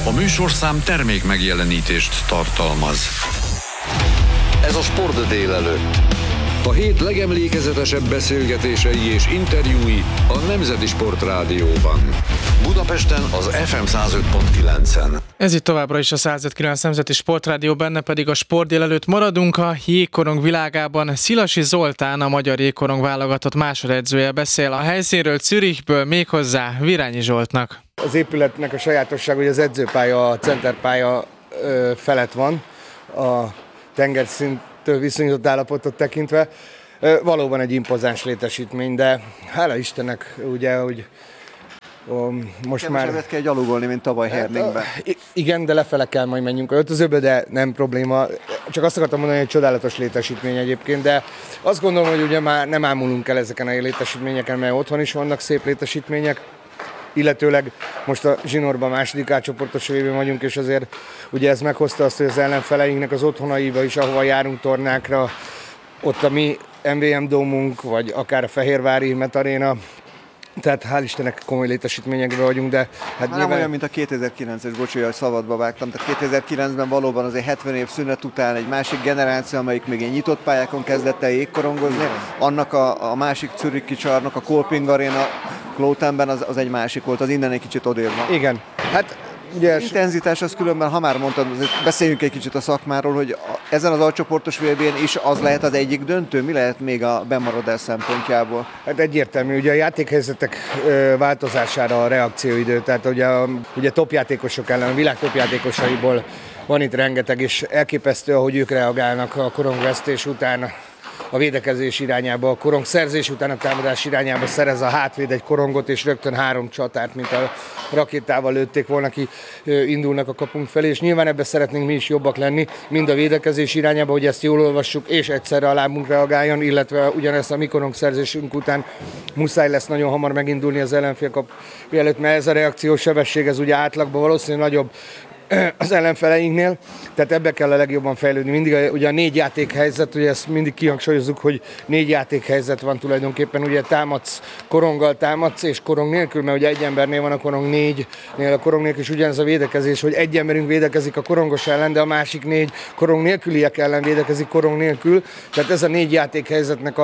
A műsorszám termék megjelenítést tartalmaz. Ez a Sport délelőtt. A hét legemlékezetesebb beszélgetései és interjúi a Nemzeti Sport Rádióban. Budapesten az FM 105.9-en. Ez itt továbbra is a 105.9 Nemzeti Sportrádió, benne pedig a Sport délelőtt maradunk a jégkorong világában. Szilasi Zoltán, a magyar jégkorong válogatott másodedzője beszél a helyszínről Zürichből, méghozzá Virányi Zsoltnak. Az épületnek a sajátosság, hogy az edzőpálya, a centerpálya felett van, a tengerszinttől viszonyított állapotot tekintve. Valóban egy impozáns létesítmény, de hála Istennek, ugye, hogy most kevesebbet már... kell gyalogolni, mint tavaly Herningben. Igen, de lefele kell majd menjünk a öltözőbe, de nem probléma. Csak azt akartam mondani, hogy csodálatos létesítmény egyébként, de azt gondolom, hogy ugye már nem ámulunk el ezeken a létesítményeken, mert otthon is vannak szép létesítmények. Illetőleg most a zsinórban második átcsoportos évben vagyunk, és azért ugye ez meghozta azt, hogy az ellenfeleinknek az otthonaiba is, ahova járunk tornákra, ott a mi MVM Dómunk, vagy akár a Fehérvári Met Arena, tehát hál' Istennek komoly létesítményekben vagyunk, de hát nem olyan, mint a 2009-es, bocsánat, hogy szabadba vágtam. Tehát 2009-ben valóban azért 70 év szünet után egy másik generáció, amelyik még egy nyitott pályákon kezdett el jégkorongozni, annak a másik zürichi csarnok, a Kolping Arena Klotenben az egy másik volt, az innen egy kicsit odébb van. igen, hát ugye... Az intenzitás az különben, ha már mondtad, beszéljünk egy kicsit a szakmáról, hogy ezen az alcsoportos VB-n is az lehet az egyik döntő, mi lehet még a bemaradás szempontjából? Hát egyértelmű, ugye a játékhelyzetek változására a reakcióidő, tehát ugye topjátékosok ellen, a világ topjátékosaiból van itt rengeteg, és elképesztő, ahogy ők reagálnak a korongvesztés után a védekezés irányába, a korongszerzés után a támadás irányába szerez a hátvéd egy korongot, és rögtön 3 csatárt, mint a rakétával lőtték volna, ki indulnak a kapunk felé, és nyilván ebben szeretnénk mi is jobbak lenni, mind a védekezés irányába, hogy ezt jól olvassuk, és egyszerre a lábunk reagáljon, illetve ugyanezt a mi korongszerzésünk után muszáj lesz nagyon hamar megindulni az ellenfél kap előtt, mert ez a reakciós sebesség, ez ugye átlagban valószínűleg nagyobb az ellenfeleinknél, tehát ebbe kell a legjobban fejlődni. Mindig ugye a 4 játékhelyzet, ugye ezt mindig kihangsúlyozzuk, hogy 4 játékhelyzet van tulajdonképpen, ugye támadsz, koronggal támadsz és korong nélkül, mert ugye egy embernél van a korong, 4-nél a korong nélkül, és ugyanez a védekezés, hogy egy emberünk védekezik a korongos ellen, de a másik 4 korong nélküliek ellen védekezik korong nélkül, tehát ez a 4 játékhelyzetnek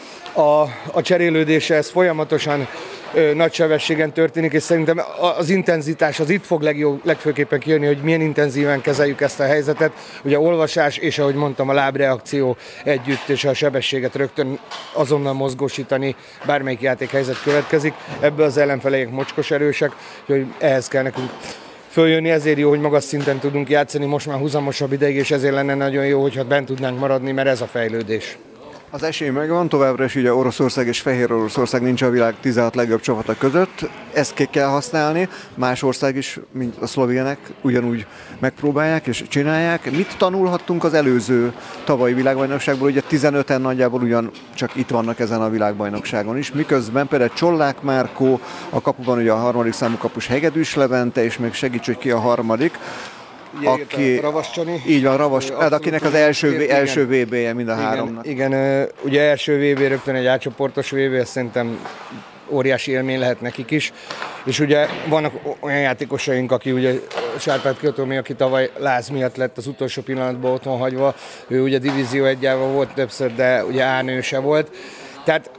a cserélődése, ez folyamatosan nagy sebességen történik, és szerintem az intenzitás az itt fog legfőképpen kijönni, hogy milyen intenzíven kezeljük ezt a helyzetet. Ugye olvasás és, ahogy mondtam, a lábreakció együtt, és a sebességet rögtön azonnal mozgósítani, bármelyik játékhelyzet következik. Ebből az ellenfeleink mocskos erősek, hogy ehhez kell nekünk följönni, ezért jó, hogy magas szinten tudunk játszani most már húzamosabb ideig, és ezért lenne nagyon jó, hogyha bent tudnánk maradni, mert ez a fejlődés. Az esély megvan, továbbra is ugye Oroszország és Fehér Oroszország nincs a világ 16 legjobb csapata között, ezt ki kell használni, más ország is, mint a szlovének, ugyanúgy megpróbálják és csinálják. Mit tanulhattunk az előző tavalyi világbajnokságból, ugye 15-en nagyjából ugyan csak itt vannak ezen a világbajnokságon is, miközben például Csollák Márkó, a kapuban ugye a 3. számú kapus Hegedűs Levente, és még segíts, hogy ki a harmadik. Aki, Ravas Csani. Így van, Ravas, akinek az első VB-je mind a háromnak. Igen, ugye első VB rögtön egy átcsoportos VB, ezt szerintem óriási élmény lehet nekik is. És ugye vannak olyan játékosaink, aki ugye Sárpát Kiotomi, aki tavaly láz miatt lett az utolsó pillanatban otthon hagyva, ő ugye divízió 1-jával volt többször, de ugye A-nő se volt. Tehát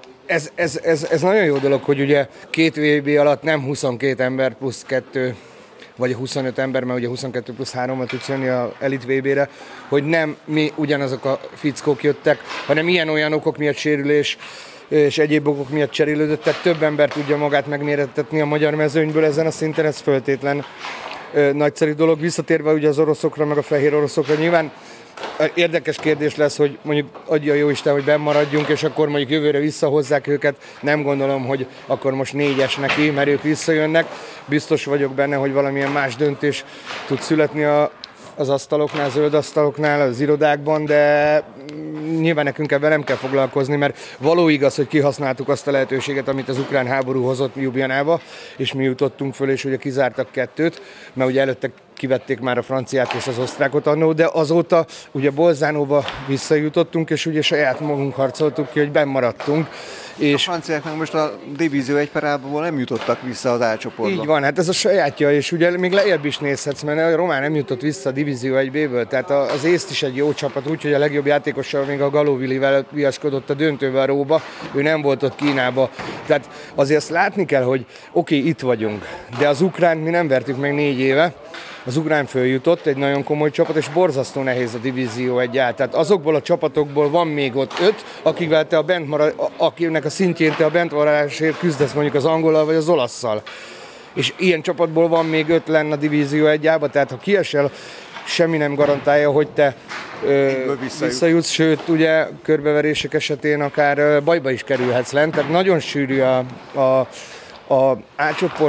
ez nagyon jó dolog, hogy ugye 2 VB alatt nem 22 ember plusz 2, vagy 25 ember, mert ugye 22 plusz 3-mal tudsz jönni a Elite VB-re, hogy nem mi ugyanazok a fickók jöttek, hanem ilyen-olyan okok miatt sérülés és egyéb okok miatt cserélődött, tehát több ember tudja magát megmérettetni a magyar mezőnyből ezen a szinten, ez föltétlen nagyszerű dolog. Visszatérve ugye az oroszokra, meg a fehér oroszokra, nyilván érdekes kérdés lesz, hogy mondjuk adja Jóisten, hogy bennmaradjunk, és akkor mondjuk jövőre visszahozzák őket. Nem gondolom, hogy akkor most 4-es neki, mert ők visszajönnek. Biztos vagyok benne, hogy valamilyen más döntés tud születni az asztaloknál, zöld asztaloknál, az irodákban, de nyilván nekünk ebben nem kell foglalkozni, mert való igaz, hogy kihasználtuk azt a lehetőséget, amit az ukrán háború hozott Ljubljanába, és mi jutottunk föl, és ugye kizártak 2-t, mert ugye előtte kivették már a franciát és az osztrákot annó, de azóta ugye Bolzánóba visszajutottunk, és ugye saját magunk harcoltuk ki, hogy bennmaradtunk, És a franciák meg most a Divízió 1 perából nem jutottak vissza az A-csoportba. Így van, hát ez a sajátja, és ugye még lejjebb is nézhetsz, mert a Román nem jutott vissza a Divízió 1B-ből, tehát az észt is egy jó csapat, úgyhogy a legjobb játékossal még a Galovilivel viaskodott a döntőbe a Róba, ő nem volt ott Kínába. Tehát azért azt látni kell, hogy oké, itt vagyunk, de az ukránt mi nem vertük meg 4 éve, az ukrán följutott, egy nagyon komoly csapat, és borzasztó nehéz a Divízió 1. Tehát azokból a csapatokból van még ott 5, akivel te akinek a szintjén te a bentmaradásért küzdesz mondjuk az angollal vagy az olasszal. És ilyen csapatból van még 5 lenne a Divízió 1-ába, tehát ha kiesel, semmi nem garantálja, hogy te visszajutsz, sőt, ugye körbeverések esetén akár bajba is kerülhetsz lent, tehát nagyon sűrű a A-csoport